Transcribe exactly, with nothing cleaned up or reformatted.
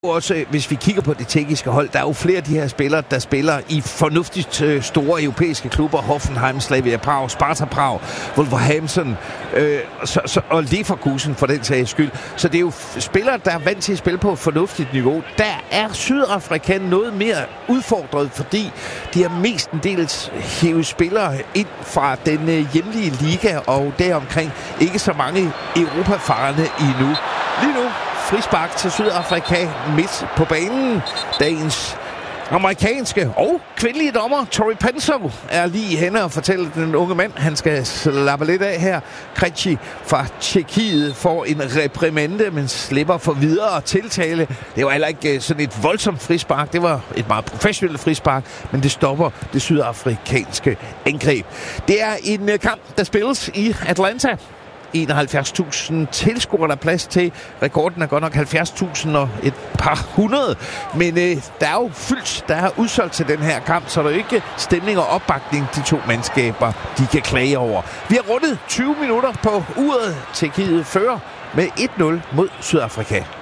Også hvis vi kigger på det tjekkiske hold, der er jo flere af de her spillere, der spiller i fornuftigt øh, store europæiske klubber. Hoffenheim, Slavia Prag, Sparta Prag, Wolverhampton øh, så, så, og Leverkusen for den sags skyld. Så det er jo spillere, der er vant til at spille på et fornuftigt niveau. Der er Sydafrika noget mere udfordret, fordi de har mestendels hævet spillere ind fra den øh, hjemlige liga, og deromkring ikke så mange europafarende endnu. Lige nu frispark til Sydafrika midt på banen. Dagens amerikanske og kvindelige dommer, Tori Penso, er lige henne og fortæller den unge mand, han skal slappe lidt af her. Krejci fra Tjekkiet får en reprimande, men slipper for videre tiltale. Det var heller ikke sådan et voldsomt frispark. Det var et meget professionelt frispark, men det stopper det sydafrikanske angreb. Det er en kamp, der spilles i Atlanta. enoghalvfjerds tusind tilskuere der plads til. Rekorden er godt nok halvfjerds tusind og et par hundrede. Men øh, der er jo fyldt, der er udsolgt til den her kamp, så der er jo ikke stemning og opbakning, de to mandskaber, de kan klage over. Vi har rundet tyve minutter på uret. Tjekkiet fører med et nul mod Sydafrika.